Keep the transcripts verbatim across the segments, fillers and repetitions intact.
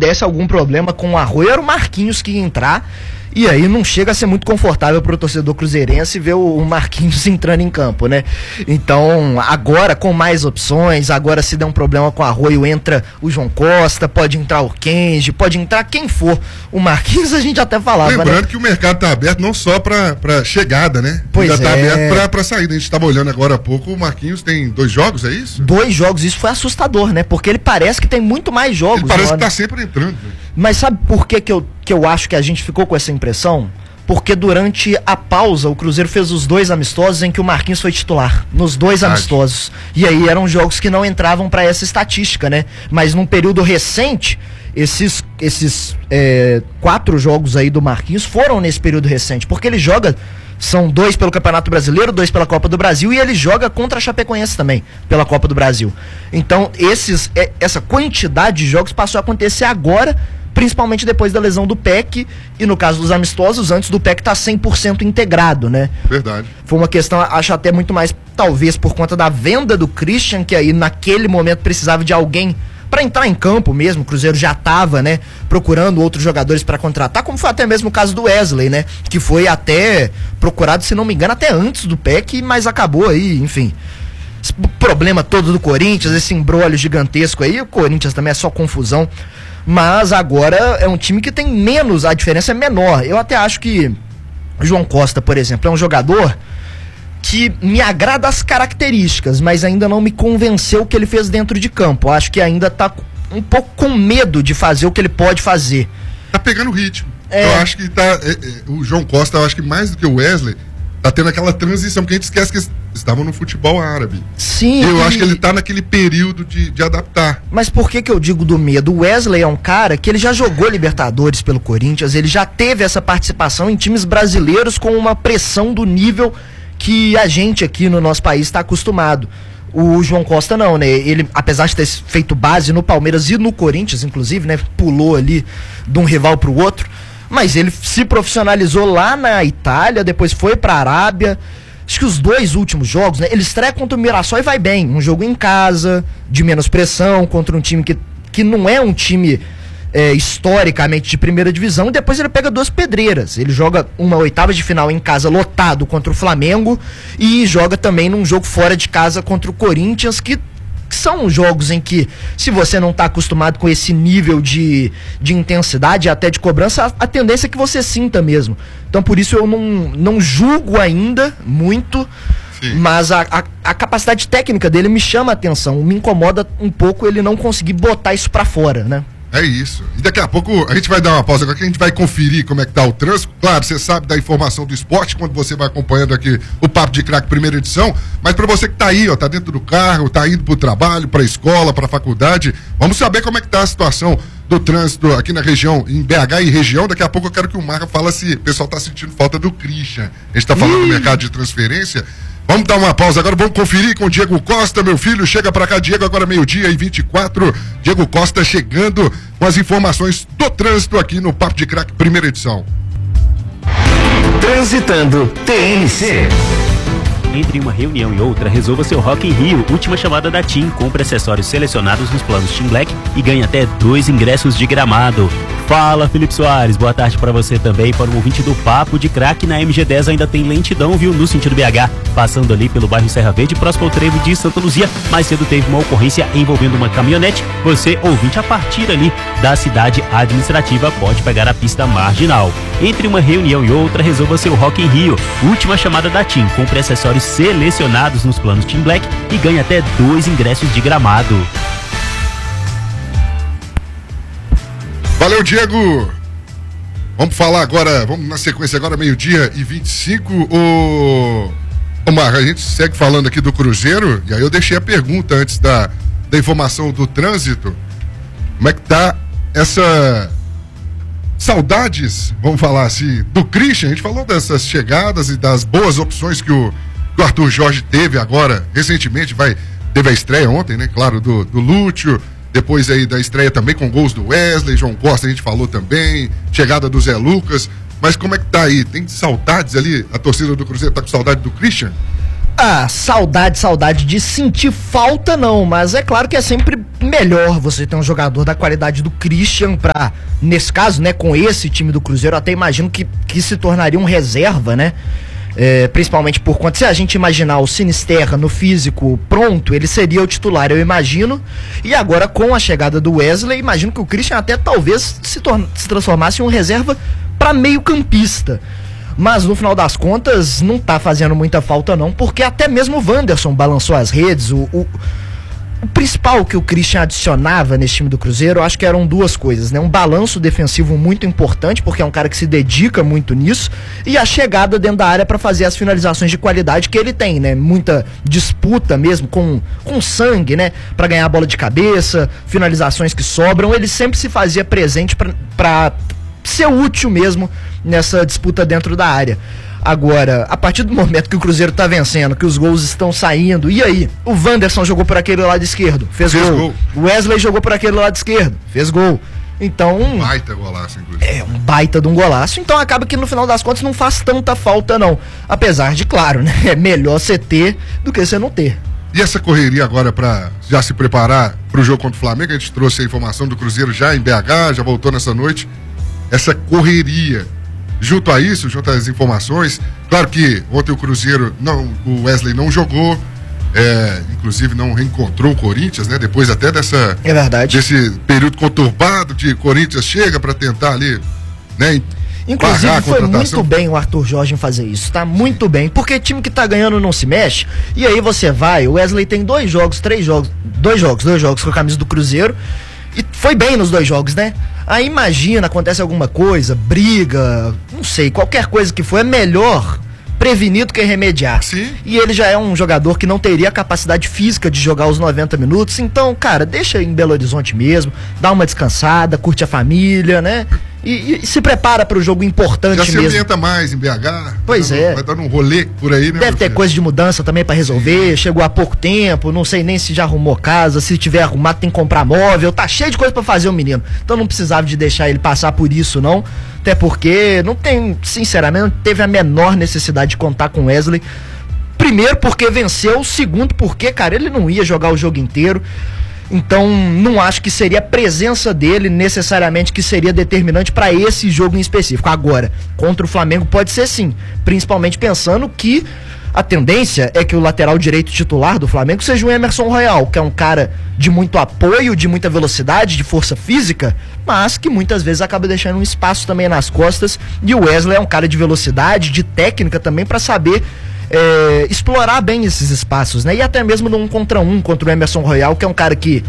desse algum problema com o Arroio, era o Marquinhos que ia entrar. E aí não chega a ser muito confortável para o torcedor cruzeirense ver o Marquinhos entrando em campo, né? Então, agora com mais opções, agora se der um problema com o Arroio, entra o João Costa, pode entrar o Kenji, pode entrar quem for. O Marquinhos a gente até falava, lembrando, né, que o mercado está aberto não só para chegada, né? Pois ainda está é. aberto para saída. A gente estava olhando agora há pouco, o Marquinhos tem dois jogos, é isso? Dois jogos, isso foi assustador, né? Porque ele parece que tem muito mais jogos. Ele parece agora. que está sempre entrando. Né? Mas sabe por que que eu, que eu acho que a gente ficou com essa impressão? Porque durante a pausa o Cruzeiro fez os dois amistosos em que o Marquinhos foi titular, nos dois Verdade. amistosos. E aí eram jogos que não entravam para essa estatística, né? Mas num período recente, esses, esses é, quatro jogos aí do Marquinhos foram nesse período recente, porque ele joga, são dois pelo Campeonato Brasileiro, dois pela Copa do Brasil, e ele joga contra a Chapecoense também, pela Copa do Brasil. Então esses, essa quantidade de jogos passou a acontecer agora, principalmente depois da lesão do P E C e no caso dos amistosos, antes do P E C estar cem por cento integrado, né? Verdade. Foi uma questão, acho até muito mais, talvez por conta da venda do Christian, que aí naquele momento precisava de alguém para entrar em campo mesmo. O Cruzeiro já estava, né, procurando outros jogadores para contratar, como foi até mesmo o caso do Wesley, né, que foi até procurado, se não me engano, até antes do P E C, mas acabou aí, enfim. Esse problema todo do Corinthians, esse imbróglio gigantesco aí, o Corinthians também é só confusão. Mas agora é um time que tem menos, a diferença é menor. Eu até acho que o João Costa, por exemplo, é um jogador que me agrada as características, mas ainda não me convenceu o que ele fez dentro de campo. Eu acho que ainda tá um pouco com medo de fazer o que ele pode fazer. Tá pegando ritmo. É. Eu acho que tá. É, é, o João Costa, eu acho que mais do que o Wesley, tá tendo aquela transição, porque a gente esquece que eles estavam no futebol árabe. Sim. Eu e... acho que ele tá naquele período de, de adaptar. Mas por que que eu digo do medo? O Wesley é um cara que ele já jogou Libertadores pelo Corinthians, ele já teve essa participação em times brasileiros com uma pressão do nível que a gente aqui no nosso país está acostumado. O João Costa não, né? Ele, apesar de ter feito base no Palmeiras e no Corinthians, inclusive, né? Pulou ali de um rival pro outro. Mas ele se profissionalizou lá na Itália, depois foi pra Arábia. Acho que os dois últimos jogos, né? Ele estreia contra o Mirassol e vai bem. Um jogo em casa, de menos pressão, contra um time que, que não é um time é, historicamente de primeira divisão. E depois ele pega duas pedreiras. Ele joga uma oitava de final em casa lotado contra o Flamengo e joga também num jogo fora de casa contra o Corinthians, que são jogos em que, se você não está acostumado com esse nível de, de intensidade, até de cobrança, a, a tendência é que você sinta mesmo. Então, por isso eu não, não julgo ainda muito, Sim. mas a, a, a capacidade técnica dele me chama a atenção. Me incomoda um pouco ele não conseguir botar isso para fora, né? É isso. E daqui a pouco a gente vai dar uma pausa agora, que a gente vai conferir como é que tá o trânsito. Claro, você sabe da informação do esporte quando você vai acompanhando aqui o Papo de Craque primeira edição, mas para você que tá aí, ó, tá dentro do carro, tá indo pro trabalho, pra escola, pra faculdade, vamos saber como é que tá a situação do trânsito aqui na região, em B H e região. Daqui a pouco eu quero que o Marca fale se o pessoal tá sentindo falta do Christian. A gente tá falando Ih. do mercado de transferência. Vamos dar uma pausa agora, vamos conferir com o Diego Costa, meu filho. Chega pra cá, Diego, agora meio-dia e vinte e quatro. Diego Costa chegando com as informações do trânsito aqui no Papo de Craque, primeira edição. Transitando T N C. Entre uma reunião e outra, resolva seu Rock in Rio. Última chamada da TIM. Compre acessórios selecionados nos planos TIM Black e ganhe até dois ingressos de Gramado. Fala, Felipe Soares. Boa tarde para você também, para o ouvinte do Papo de Craque. Na M G dez ainda tem lentidão, viu? No sentido B H, passando ali pelo bairro Serra Verde, próximo ao trevo de Santa Luzia. Mais cedo teve uma ocorrência envolvendo uma caminhonete. Você, ouvinte, a partir ali da cidade administrativa, pode pegar a pista marginal. Entre uma reunião e outra, resolva seu Rock in Rio. Última chamada da TIM. Compre acessórios selecionados nos planos TIM Black e ganhe até dois ingressos de Gramado. Valeu, Diego. Vamos falar agora, vamos na sequência agora, meio-dia e vinte e cinco. O... Ô, Marca, a gente segue falando aqui do Cruzeiro, e aí eu deixei a pergunta antes da, da informação do trânsito. Como é que tá essa saudades, vamos falar assim, do Christian? A gente falou dessas chegadas e das boas opções que o, que o Arthur Jorge teve agora, recentemente, vai, teve a estreia ontem, né? Claro, do, do Lúcio. Depois aí da estreia também com gols do Wesley, João Costa a gente falou também, chegada do Zé Lucas, mas como é que tá aí? Tem saudades ali? A torcida do Cruzeiro tá com saudade do Christian? Ah, saudade, saudade de sentir falta não, mas é claro que é sempre melhor você ter um jogador da qualidade do Christian pra, nesse caso, né, com esse time do Cruzeiro, eu até imagino que, que se tornaria um reserva, né, é, principalmente por conta, se a gente imaginar o Sinisterra no físico pronto, ele seria o titular, eu imagino, e agora com a chegada do Wesley, imagino que o Christian até talvez se, torna, se transformasse em um reserva pra meio campista. Mas no final das contas não tá fazendo muita falta não, porque até mesmo o Wanderson balançou as redes. O, o, o principal que o Christian adicionava nesse time do Cruzeiro, eu acho que eram duas coisas, né? Um balanço defensivo muito importante, porque é um cara que se dedica muito nisso, e a chegada dentro da área para fazer as finalizações de qualidade que ele tem, né? Muita disputa mesmo, com, com sangue, né? Para ganhar a bola de cabeça, finalizações que sobram, ele sempre se fazia presente para ser útil mesmo nessa disputa dentro da área. Agora, a partir do momento que o Cruzeiro tá vencendo, que os gols estão saindo, e aí? O Wanderson jogou por aquele lado esquerdo, fez, fez gol. gol. O Wesley jogou por aquele lado esquerdo, fez gol. Então, um baita golaço, inclusive. É, um baita de um golaço. Então acaba que no final das contas não faz tanta falta não. Apesar de, claro, né? É melhor você ter do que você não ter. E essa correria agora para já se preparar para o jogo contra o Flamengo, a gente trouxe a informação do Cruzeiro já em B H, já voltou nessa noite. Essa correria, junto a isso, junto às informações, claro que ontem o Cruzeiro, não, o Wesley não jogou, é, inclusive não reencontrou o Corinthians, né? Depois até dessa, é verdade, desse período conturbado de Corinthians chega para tentar ali, né? Inclusive foi muito bem o Arthur Jorge em fazer isso, tá? Muito bem, porque time que tá ganhando não se mexe, e aí você vai, o Wesley tem dois jogos, três jogos, dois jogos, dois jogos com a camisa do Cruzeiro, e foi bem nos dois jogos, né? Aí imagina, acontece alguma coisa, briga, não sei, qualquer coisa que for, é melhor prevenido que remediar. Sim. E ele já é um jogador que não teria a capacidade física de jogar os noventa minutos, então, cara, deixa em Belo Horizonte mesmo, dá uma descansada, curte a família, né? E, e se prepara para o jogo importante já mesmo. Já se ambienta mais em B H. Pois vai é. Dando, vai dando um rolê por aí, né? Deve ter coisa de mudança também para resolver. Sim. Chegou há pouco tempo, não sei nem se já arrumou casa, se tiver arrumado tem que comprar móvel, tá cheio de coisa para fazer o menino. Então não precisava de deixar ele passar por isso, não. Até porque não tem, sinceramente, não teve a menor necessidade de contar com Wesley. Primeiro porque venceu, segundo porque, cara, ele não ia jogar o jogo inteiro. Então, não acho que seria a presença dele necessariamente que seria determinante para esse jogo em específico. Agora, contra o Flamengo pode ser sim, principalmente pensando que a tendência é que o lateral direito titular do Flamengo seja o Emerson Royal, que é um cara de muito apoio, de muita velocidade, de força física, mas que muitas vezes acaba deixando um espaço também nas costas, e o Wesley é um cara de velocidade, de técnica também para saber É, explorar bem esses espaços, né? E até mesmo num contra um contra o Emerson Royal, que é um cara que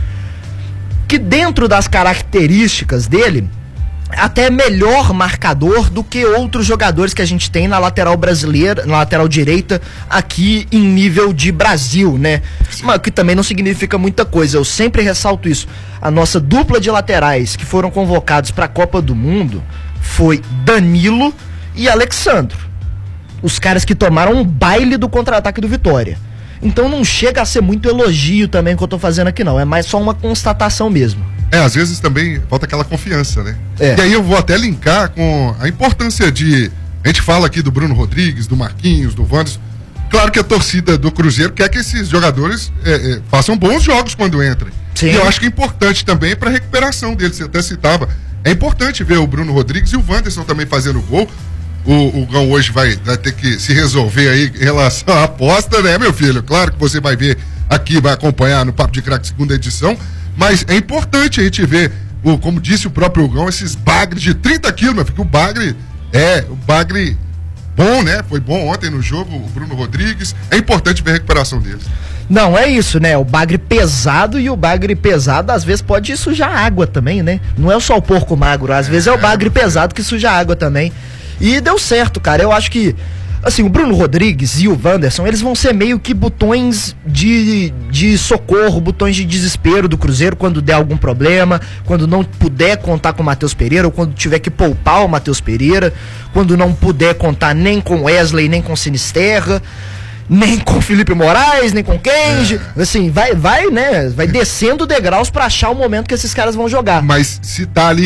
que dentro das características dele até é melhor marcador do que outros jogadores que a gente tem na lateral brasileira, na lateral direita aqui em nível de Brasil, né? Sim. Mas que também não significa muita coisa. Eu sempre ressalto isso. A nossa dupla de laterais que foram convocados para a Copa do Mundo foi Danilo e Alexandro. Os caras que tomaram um baile do contra-ataque do Vitória. Então não chega a ser muito elogio também que eu tô fazendo aqui não, é mais só uma constatação mesmo. É, às vezes também falta aquela confiança, né? É. E aí eu vou até linkar com a importância de... A gente fala aqui do Bruno Rodrigues, do Marquinhos, do Wanderson. Claro que a torcida do Cruzeiro quer que esses jogadores é, é, façam bons jogos quando entrem. Sim. E eu acho que é importante também para a recuperação deles, você até citava. É importante ver o Bruno Rodrigues e o Wanderson também fazendo gol. O, o Gão hoje vai, vai ter que se resolver aí em relação à aposta, né, meu filho? Claro que você vai ver aqui, vai acompanhar no Papo de Craque segunda edição, mas é importante a gente ver, o, como disse o próprio Gão, esses bagres de trinta quilos, meu filho, o bagre é, o bagre bom, né? Foi bom ontem no jogo, o Bruno Rodrigues, é importante ver a recuperação deles. Não, é isso, né? O bagre pesado, e o bagre pesado às vezes pode sujar água também, né? Não é só o porco magro, às é, vezes é o bagre é, pesado que suja água também. E deu certo, cara. Eu acho que, assim, o Bruno Rodrigues e o Wanderson, eles vão ser meio que botões de, de socorro, botões de desespero do Cruzeiro quando der algum problema, quando não puder contar com o Matheus Pereira, ou quando tiver que poupar o Matheus Pereira, quando não puder contar nem com Wesley, nem com Sinisterra, nem com Felipe Moraes, nem com Kenji. É. Assim, vai, vai, né? Vai descendo degraus pra achar o momento que esses caras vão jogar. Mas se tá ali...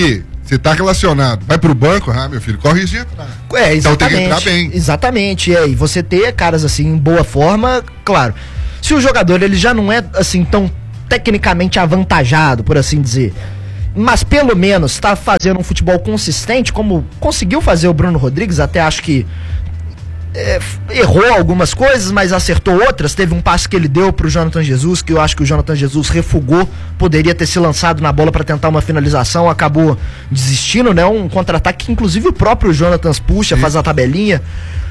Você tá relacionado, vai pro banco, ah, meu filho, corre risco de entrar. É, exatamente. Então tem que entrar bem. Exatamente, é, e você ter caras assim em boa forma, claro. Se o jogador ele já não é assim tão tecnicamente avantajado, por assim dizer, mas pelo menos está fazendo um futebol consistente, como conseguiu fazer o Bruno Rodrigues, até acho que é, errou algumas coisas, mas acertou outras. Teve um passe que ele deu pro Jonathan Jesus, que eu acho que o Jonathan Jesus refugou, poderia ter se lançado na bola para tentar uma finalização, acabou desistindo, né? Um contra-ataque que inclusive o próprio Jonathan puxa, Sim. faz a tabelinha.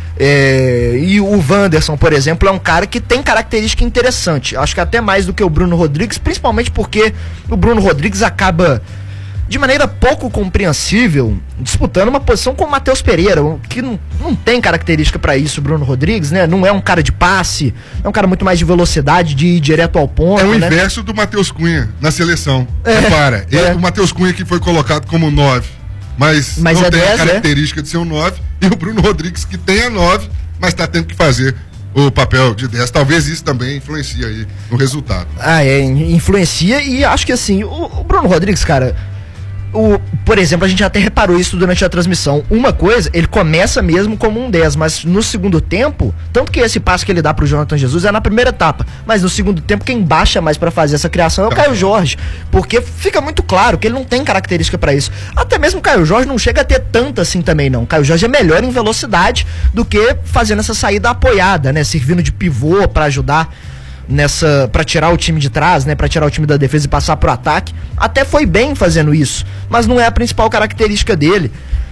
É, e o Wanderson, por exemplo, é um cara que tem característica interessante, acho que até mais do que o Bruno Rodrigues, principalmente porque o Bruno Rodrigues acaba de maneira pouco compreensível disputando uma posição com o Matheus Pereira, que não, não tem característica para isso. O Bruno Rodrigues, né, não é um cara de passe, é um cara muito mais de velocidade, de ir direto ao ponto. É o né? inverso do Matheus Cunha na seleção. É, Repara, é. Ele, o Matheus Cunha que foi colocado como nove, mas, mas não é tem dez, a característica é? de ser um nove, e o Bruno Rodrigues que tem a nove, mas está tendo que fazer o papel de dez. Talvez isso também influencie aí no resultado. Ah, é, influencia, e acho que assim, o, o Bruno Rodrigues, cara, o, por exemplo, a gente até reparou isso durante a transmissão. Uma coisa, ele começa mesmo como um dez, mas no segundo tempo, tanto que esse passo que ele dá pro Jonathan Jesus é na primeira etapa, mas no segundo tempo quem baixa mais pra fazer essa criação é o Caio Jorge, porque fica muito claro que ele não tem característica pra isso. Até mesmo o Caio Jorge não chega a ter tanto assim também não. O Caio Jorge é melhor em velocidade do que fazendo essa saída apoiada, né, servindo de pivô pra ajudar nessa, para tirar o time de trás, né, para tirar o time da defesa e passar pro ataque. Até foi bem fazendo isso, mas não é a principal característica dele.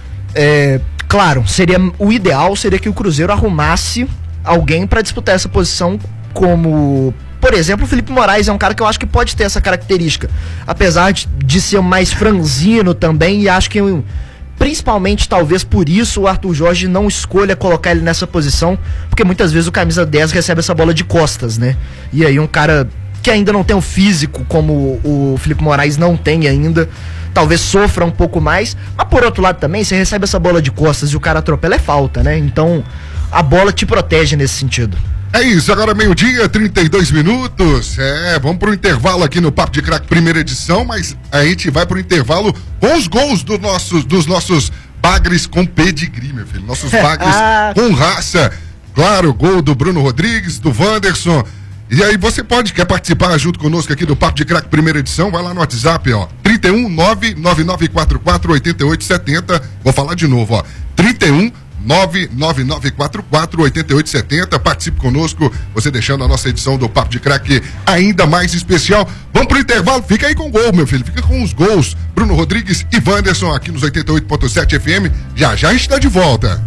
É, claro, seria o ideal seria que o Cruzeiro arrumasse alguém para disputar essa posição, como, por exemplo, o Felipe Moraes é um cara que eu acho que pode ter essa característica, apesar de, de ser mais franzino também, e acho que principalmente, talvez por isso, o Arthur Jorge não escolha colocar ele nessa posição, porque muitas vezes o camisa dez recebe essa bola de costas, né? E aí um cara que ainda não tem o físico como o Felipe Moraes não tem ainda, talvez sofra um pouco mais, mas por outro lado também, você recebe essa bola de costas e o cara atropela, é falta, né? Então a bola te protege nesse sentido. É isso, agora meio-dia, trinta e dois minutos. É, vamos pro intervalo aqui no Papo de Craque, primeira edição, mas a gente vai pro intervalo com os gols do nossos, dos nossos bagres com pedigree, meu filho. Nossos bagres com raça. Claro, gol do Bruno Rodrigues, do Wanderson. E aí você pode, quer participar junto conosco aqui do Papo de Craque, primeira edição, vai lá no WhatsApp, ó, trinta e um, nove nove nove quatro quatro, oito oito sete zero. Vou falar de novo, ó, trinta e um, nove nove nove quatro quatro, oito oito sete zero. Participe conosco, você deixando a nossa edição do Papo de Craque ainda mais especial. Vamos pro intervalo, fica aí com o gol, meu filho, fica com os gols. Bruno Rodrigues e Wanderson aqui nos oitenta e oito ponto sete F M. Já já a gente tá de volta.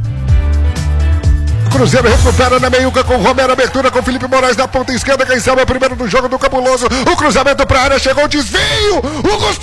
Cruzeiro recupera na meiuca com Romero, abertura com Felipe Moraes na ponta esquerda, quem sabe é o primeiro do jogo do Cabuloso. O cruzamento pra área, chegou o desvio, o